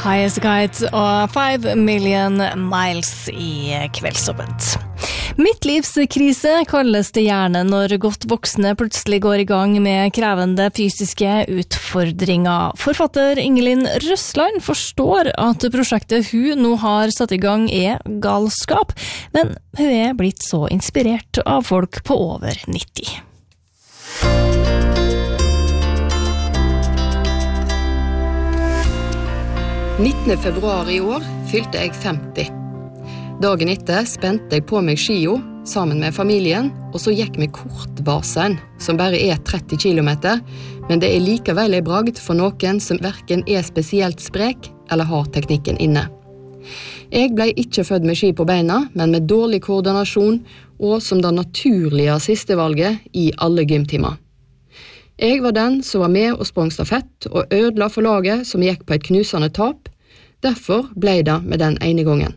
Highest Guide og 5 Million Miles i Kveldsåpent. Midtlivskrise kalles det gjerne når godt voksne plutselig går i gang med krevende fysiske utfordringer. Forfatter Ingelin Røssland forstår at prosjektet hun nå har satt i gang galskap, men hun blitt så inspirert av folk på over 90. Februar i år fylte jeg 50. Dagen etter spente jeg på meg skio sammen med familien, og så gikk vi kortvasen, som bare 30 kilometer, men det likevel bragd for noen som hverken spesielt sprek eller har teknikken inne. Jeg ble ikke født med ski på beina, men med dårlig koordinasjon og som det naturlige siste valget i alle gymtimer. Jeg var den som var med og sprang stafett og ødela for laget som gikk på et knusende tap. Derfor ble det med den ene gangen.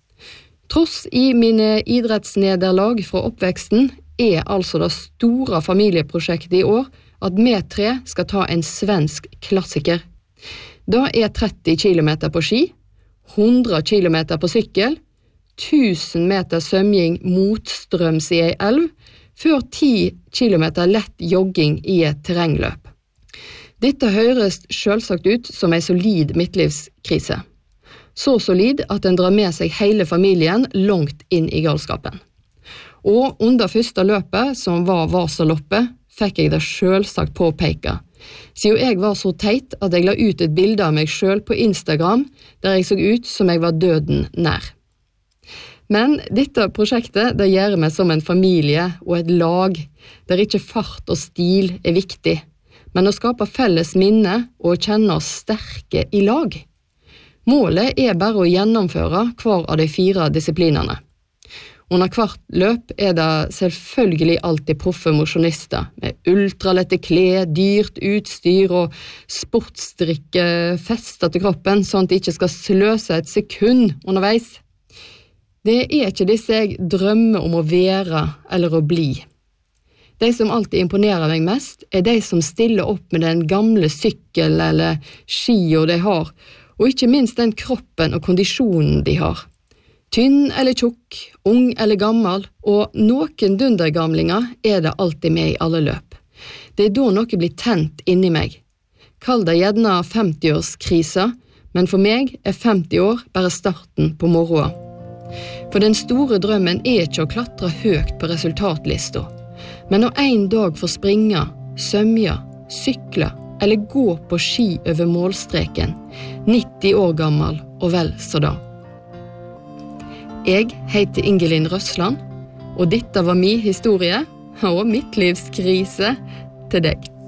Tross i mine idrettsnederlag fra oppveksten altså det store familieprosjektet i år at vi 3 skal ta en svensk klassiker. Da 30 kilometer på ski, 100 kilometer på sykkel, 1000 meter svømming motstrøms i ei elv, før 10 kilometer lett jogging i et terrengløp. Dette høres selvsagt ut som en solid midtlivskrise. Så solid at den drar med seg hele familien langt inn i galskapen. Og under første løpet, som var Vasaloppet, fikk jeg det selvsagt påpeka. Siden jeg var så teit at jeg la ut et bilde av meg selv på Instagram, der jeg så ut som jeg var døden nær. Men dette prosjektet det gjør meg som en familie og et lag, der ikke fart og stil viktig, men å skape felles minne og kjenne oss sterke i lag. Målet bare å gjennomføre hver av de 4 disiplinene. Under hvert løp det selvfølgelig alltid proffe mosjonister, med ultralette klær, dyrt utstyr og sportsdrikke festet til kroppen, sånn at de ikke skal sløse et sekund underveis. Det ikke disse jeg drømmer om å være eller å bli. De som alltid imponerer meg mest de som stiller opp med den gamle sykkel eller skio de har, og ikke minst den kroppen og kondisjonen de har. Tynn eller tjukk, ung eller gammel, og noen dundergamlinger det alltid med i alle løp. Det da noe blir tent inni meg. Kall det gjerne 50-årskrisa, men for meg 50 år bare starten på morgenen. For den store drømmen ikke å klatre høyt på resultatlista, men å en dag få springe, sømje, sykle eller gå på ski over målstreken, 90 år gammel og vel så da. Jeg heter Ingelin Røssland, og dette var min historie og midtlivskrise til deg.